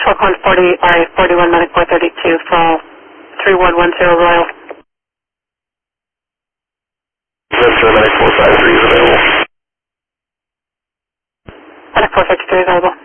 Foghorn 41 Medic 432 for 3110 Royal. Ventura Medic 453 is available. Medic 453 available.